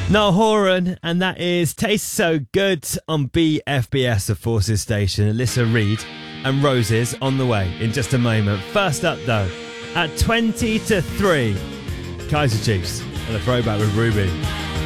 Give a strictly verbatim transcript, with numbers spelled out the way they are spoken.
Noel Horan, and that is Tastes So Good on B F B S, the Forces Station. Alyssa Reed and Roses on the way in just a moment. First up, though, at twenty to three, Kaiser Chiefs and a throwback with Ruby.